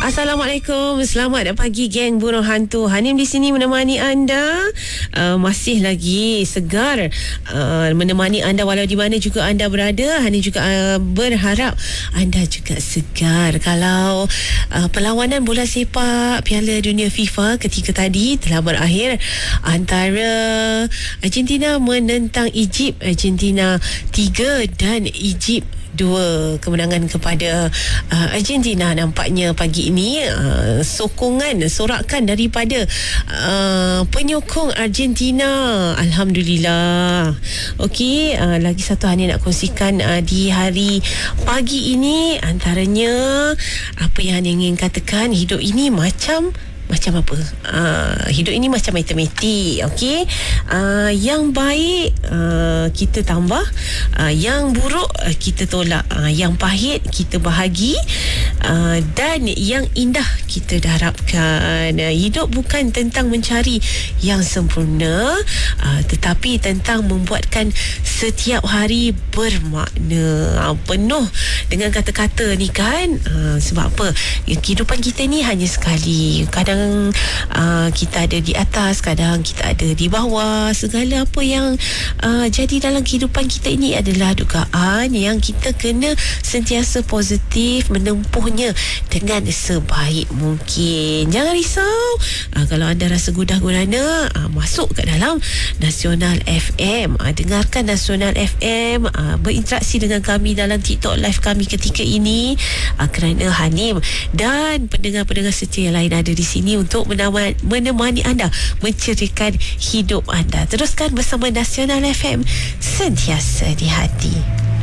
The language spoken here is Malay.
Assalamualaikum, selamat pagi geng burung hantu. Hanim di sini menemani anda, masih lagi segar, menemani anda walau di mana juga anda berada. Hanim juga berharap anda juga segar. Kalau perlawanan bola sepak Piala Dunia FIFA ketika tadi telah berakhir antara Argentina menentang Egypt. Argentina 3 dan Egypt 2. Kemenangan kepada Argentina nampaknya pagi ini. Sorakan daripada penyokong Argentina. Alhamdulillah. Okey, lagi satu hanya nak kongsikan di hari pagi ini. Antaranya apa yang ingin katakan, hidup ini macam apa? Hidup ini macam matematik. Okey, yang baik kita tambah, yang buruk kita tolak, yang pahit kita bahagi, dan yang indah kita darabkan. Hidup bukan tentang mencari yang sempurna, tetapi tentang membuatkan setiap hari bermakna. Penuh dengan kata-kata ni kan. Sebab apa? Kehidupan kita ni hanya sekali. Kadang kita ada di atas, kadang kita ada di bawah. Segala apa yang jadi dalam kehidupan kita ini adalah dugaan yang kita kena sentiasa positif menempuhnya dengan sebaik mungkin. Jangan risau kalau anda rasa gundah gulana, masuk ke dalam Nasional FM, dengarkan Nasional FM, berinteraksi dengan kami dalam TikTok live kami ketika ini, kerana Hanim dan pendengar-pendengar setia yang lain ada di sini untuk menemani anda, menceriakan hidup anda. Teruskan bersama Nasional FM, sentiasa di hati.